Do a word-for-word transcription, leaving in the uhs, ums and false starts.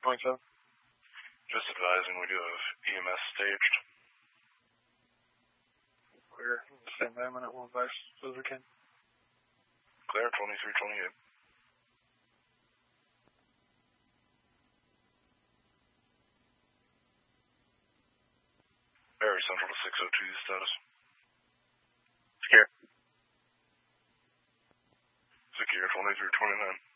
twenty-seven. Just advising, we do have E M S staged. Clear. Same way, minute one advice as we can. Clear, twenty-three twenty-eight. Barry Central to six oh two, status. Secure. Secure, twenty-three twenty-nine.